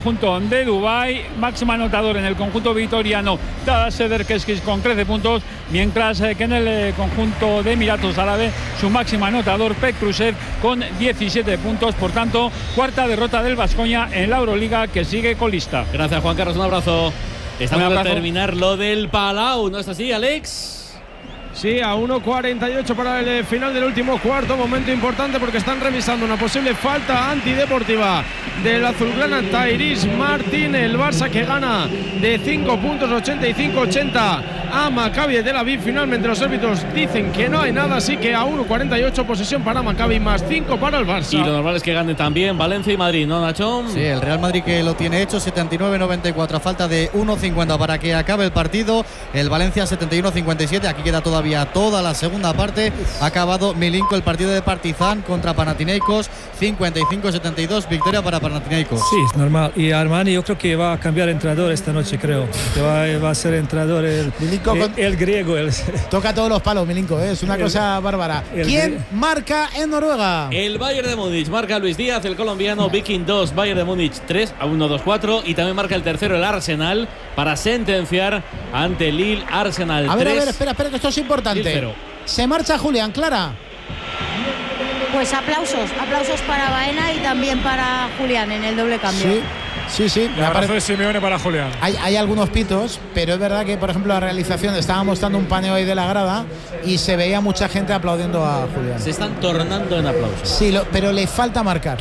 Conjunto de Dubái, máximo anotador en el conjunto vitoriano Tadas Sederkeskis con 13 puntos, mientras que en el conjunto de Emiratos Árabes su máximo anotador Pek Krusev con 17 puntos. Por tanto, cuarta derrota del Baskonia en la Euroliga, que sigue colista. Gracias, Juan Carlos, un abrazo. Estamos a terminar lo del Palau, ¿no es así, Alex? Sí, a 1:48 para el final del último cuarto. Momento importante porque están revisando una posible falta antideportiva del azulgrana Tyrese Martin. El Barça que gana de 5 puntos, 85-80 a Maccabi de Tel Aviv. Finalmente los árbitros dicen que no hay nada, así que a 1:48 posesión para Maccabi más 5 para el Barça. Y lo normal es que gane también Valencia y Madrid, ¿no, Nacho? Sí, el Real Madrid que lo tiene hecho, 79-94, a falta de 1:50 para que acabe el partido. El Valencia 71-57, aquí queda todavía toda la segunda parte. Ha acabado Milinko el partido de Partizan contra Panathinaikos, 55-72, victoria para Panathinaikos. Sí, es normal. Y Armani yo creo que va a cambiar entrenador esta noche, creo. Que va a ser entrenador el griego. Toca todos los palos, Milinko, ¿eh? Es una cosa bárbara. ¿Quién marca en Noruega? El Bayern de Múnich, marca Luis Díaz, el colombiano. Viking 2, Bayern de Múnich 3, a 1-2-4. Y también marca el tercero el Arsenal para sentenciar ante el Lille. Arsenal 3. A ver, espera, que esto es importante. Se marcha Julián, Clara. Pues aplausos para Baena y también para Julián en el doble cambio. Sí. El abrazo de Simeone para Julián. Hay algunos pitos, pero es verdad que, por ejemplo, la realización estaba mostrando un paneo ahí de la grada y se veía mucha gente aplaudiendo a Julián. Se están tornando en aplausos. Sí, pero le falta marcar.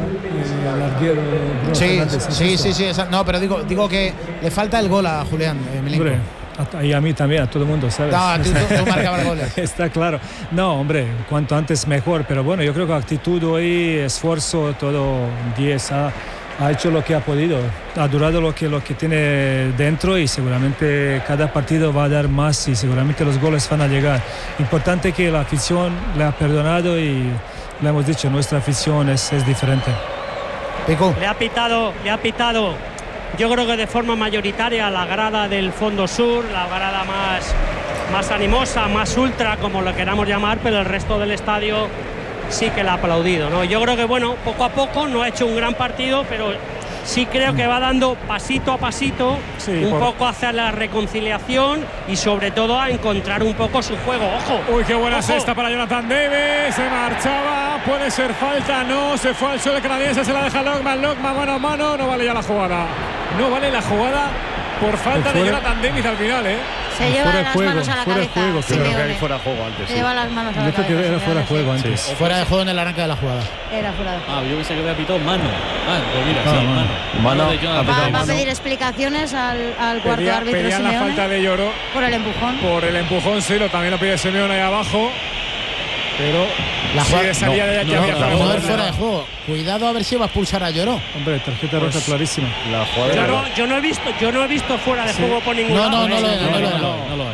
Sí. No, pero digo que le falta el gol a Julián, Milinko. Y a mí también, a todo el mundo, ¿sabes? No, tú marcabas goles. Está claro. No, hombre, cuanto antes mejor. Pero bueno, yo creo que actitud hoy, esfuerzo, todo 10. Ha hecho lo que ha podido. Ha durado lo que tiene dentro y seguramente cada partido va a dar más y seguramente los goles van a llegar. Importante que la afición le ha perdonado y le hemos dicho, nuestra afición es diferente. Pico. Le ha pitado. Yo creo que de forma mayoritaria la grada del fondo sur, la grada más animosa, más ultra, como lo queramos llamar, pero el resto del estadio sí que le ha aplaudido, ¿no? Yo creo que, bueno, poco a poco no ha hecho un gran partido, pero sí creo que va dando pasito a pasito poco hacia la reconciliación y sobre todo a encontrar un poco su juego. ¡Ojo! Uy, qué buena cesta para Jonathan Davis. Se marchaba, puede ser falta, no, se fue al suelo el canadiense, se la deja Lockman, mano a mano, no vale ya la jugada. No vale la jugada por falta de Jonathan Davis al final, ¿eh? Se lleva las manos a la cabeza. Creo que hay fuera de juego antes. Se lleva las manos a la cabeza. Yo creo que era fuera de juego antes. Fuera de juego en el arranque de la jugada. Era fuera de juego. Yo pensé que había pitado mano. Pues mira, mano. Va a pedir explicaciones al cuarto árbitro Pedían Simeone. La falta de Lloro. Por el empujón. Por el empujón, sí, también lo pide Simeone ahí abajo. Pero la jugada salía de aquí había fuera de juego. Cuidado a ver si va a expulsar a Lloro. Hombre, tarjeta roja clarísima. La jugada yo no he visto fuera de juego por ningún lado. No lo hay.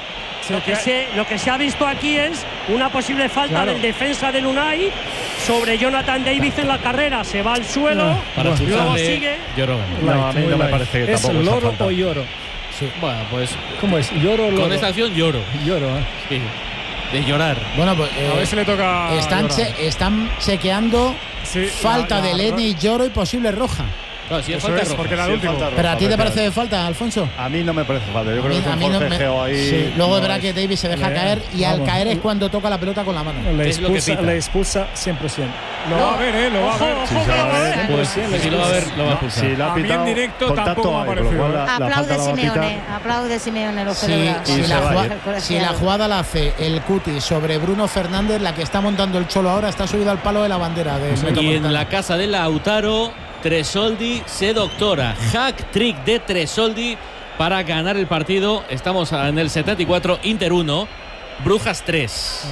Lo que se ha visto aquí es una posible falta del defensa del Unai sobre Jonathan Davis en la carrera. Se va al suelo, luego sigue. Lloro. No, a mí no me parece que ¿Es tampoco Loro falta. o Lloro? Sí. Bueno, pues. ¿Cómo es? ¿Lloro o Loro? Con esta acción lloro. Lloro, Sí. De llorar. Bueno, pues a ver si le toca. Están chequeando falta de Leni y Lloro y posible roja. Claro, si es falta roja. Porque era el último. ¿Pero a ti te parece falta, Alfonso? A mí no me parece falta. Yo creo que es un forcejeo ahí. Sí. Luego es verdad que Davis se deja caer y al caer es cuando toca la pelota con la mano. Le expulsa 100%. Lo va a ver, lo va a ver. Si lo va a ver, lo va a expulsar. Si lo ha pitado, en directo tampoco ha parecido. Aplaude Simeone. Aplaude Simeone, lo celebra. Si la jugada la hace el Cuti sobre Bruno Fernández, la que está montando el Cholo ahora está subido al palo de la bandera. Y en la casa de Lautaro, Tresoldi se doctora. Hack trick de Tresoldi para ganar el partido. Estamos en el 74, Inter 1, Brujas 3.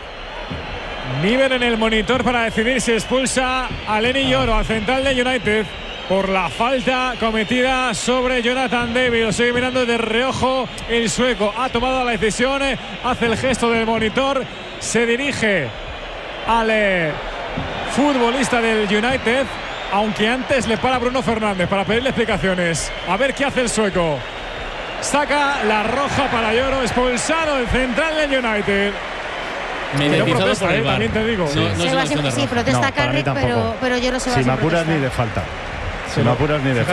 Nivel en el monitor para decidir si expulsa a Leni Lloro, al central de United, por la falta cometida sobre Jonathan Davis. Lo sigue mirando de reojo el sueco. Ha tomado la decisión, hace el gesto del monitor, se dirige al futbolista del United, aunque antes le para Bruno Fernández para pedirle explicaciones. A ver qué hace el sueco. Saca la roja para Lloro, expulsado el central del United. No protesta, también te digo. Sí, protesta Carrick, pero Lloro se va a Si me apuras ni de falta. Si no apuras ni de